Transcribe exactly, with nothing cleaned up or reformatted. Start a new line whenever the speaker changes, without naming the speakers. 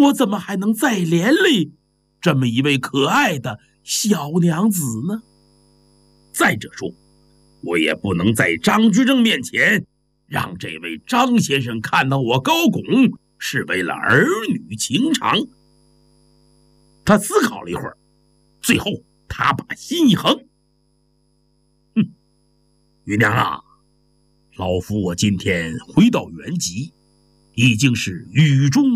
我怎么还能再连累这么一位可爱的小娘子呢？再者说，我也不能在张居正面前让这位张先生看到我高拱是为了儿女情长。他思考了一会儿，最后他把心一横，哼，芸娘啊，老夫我今天回到原籍，已经是雨中